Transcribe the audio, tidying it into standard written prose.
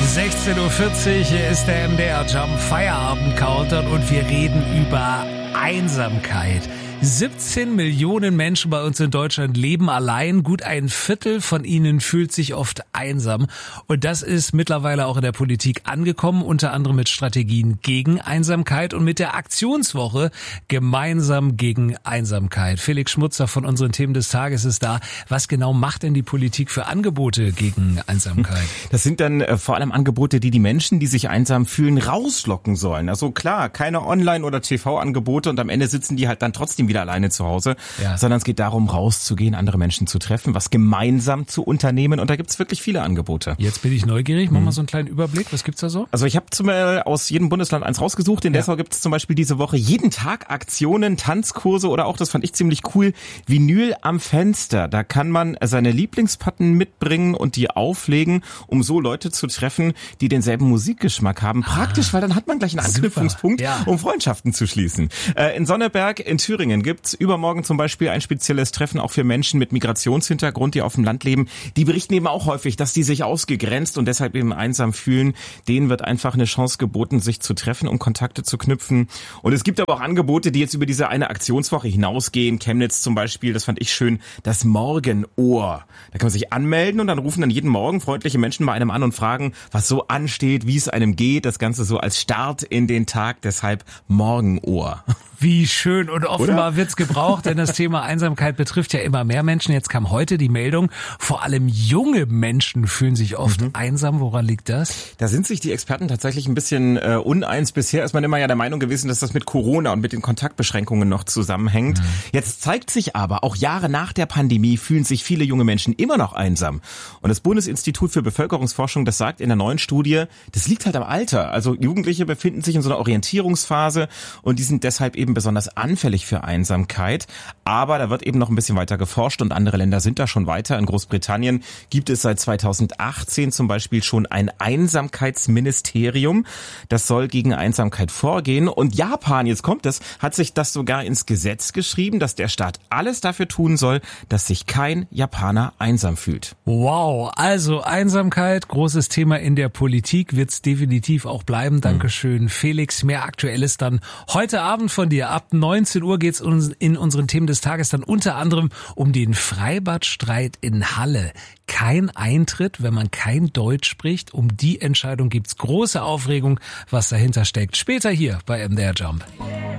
16.40 Uhr, hier ist der MDR Jump Feierabend Countdown und wir reden über Einsamkeit. 17 Millionen Menschen bei uns in Deutschland leben allein. Gut ein Viertel von ihnen fühlt sich oft einsam. Und das ist mittlerweile auch in der Politik angekommen, unter anderem mit Strategien gegen Einsamkeit und mit der Aktionswoche Gemeinsam gegen Einsamkeit. Felix Schmutzer von unseren Themen des Tages ist da. Was genau macht denn die Politik für Angebote gegen Einsamkeit? Das sind dann vor allem Angebote, die Menschen, die sich einsam fühlen, rauslocken sollen. Also klar, keine Online- oder TV-Angebote und am Ende sitzen die halt dann trotzdem wieder alleine zu Hause, sondern es geht darum, rauszugehen, andere Menschen zu treffen, was gemeinsam zu unternehmen und da gibt's wirklich viele Angebote. Jetzt bin ich neugierig, mach mal so einen kleinen Überblick, was gibt's da so? Also ich habe aus jedem Bundesland eins rausgesucht, in Dessau gibt's zum Beispiel diese Woche jeden Tag Aktionen, Tanzkurse oder auch, das fand ich ziemlich cool, Vinyl am Fenster. Da kann man seine Lieblingsplatten mitbringen und die auflegen, um so Leute zu treffen, die denselben Musikgeschmack haben. Praktisch, weil dann hat man gleich einen Anknüpfungspunkt, um Freundschaften zu schließen. In Sonneberg in Thüringen gibt's übermorgen zum Beispiel ein spezielles Treffen auch für Menschen mit Migrationshintergrund, die auf dem Land leben. Die berichten eben auch häufig, dass die sich ausgegrenzt und deshalb eben einsam fühlen. Denen wird einfach eine Chance geboten, sich zu treffen, um Kontakte zu knüpfen. Und es gibt aber auch Angebote, die jetzt über diese eine Aktionswoche hinausgehen. Chemnitz zum Beispiel, das fand ich schön, das Morgenohr. Da kann man sich anmelden und dann rufen dann jeden Morgen freundliche Menschen bei einem an und fragen, was so ansteht, wie es einem geht. Das Ganze so als Start in den Tag, deshalb Morgenohr. Wie schön und offenbar wird's gebraucht, denn das Thema Einsamkeit betrifft ja immer mehr Menschen. Jetzt kam heute die Meldung, vor allem junge Menschen fühlen sich oft einsam. Woran liegt das? Da sind sich die Experten tatsächlich ein bisschen uneins. Bisher ist man immer ja der Meinung gewesen, dass das mit Corona und mit den Kontaktbeschränkungen noch zusammenhängt. Jetzt zeigt sich aber, auch Jahre nach der Pandemie fühlen sich viele junge Menschen immer noch einsam. Und das Bundesinstitut für Bevölkerungsforschung, das sagt in der neuen Studie, das liegt halt am Alter. Also Jugendliche befinden sich in so einer Orientierungsphase und die sind deshalb eben besonders anfällig für Einsamkeit. Aber da wird eben noch ein bisschen weiter geforscht und andere Länder sind da schon weiter. In Großbritannien gibt es seit 2018 zum Beispiel schon ein Einsamkeitsministerium. Das soll gegen Einsamkeit vorgehen. Und Japan, jetzt kommt es, hat sich das sogar ins Gesetz geschrieben, dass der Staat alles dafür tun soll, dass sich kein Japaner einsam fühlt. Wow, also Einsamkeit, großes Thema in der Politik, wird's definitiv auch bleiben. Dankeschön, Felix. Mehr Aktuelles dann heute Abend von dir. Ab 19 Uhr geht's in unseren Themen des Tages dann unter anderem um den Freibadstreit in Halle. Kein Eintritt, wenn man kein Deutsch spricht. Um die Entscheidung gibt's große Aufregung, was dahinter steckt. Später hier bei MDR Jump.